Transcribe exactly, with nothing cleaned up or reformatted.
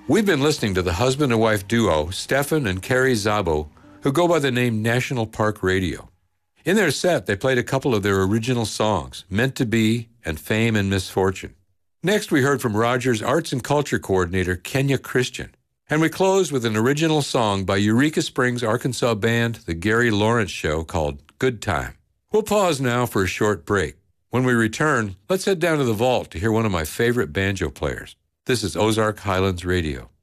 We've been listening to the husband and wife duo, Stefan and Carrie Szabo, who go by the name National Park Radio. In their set, they played a couple of their original songs, Meant to Be and Fame and Misfortune. Next, we heard from Rogers Arts and Culture Coordinator, Kenya Christian. And we closed with an original song by Eureka Springs, Arkansas band, The Gary Lawrence Show, called Good Time. We'll pause now for a short break. When we return, let's head down to the vault to hear one of my favorite banjo players. This is Ozark Highlands Radio.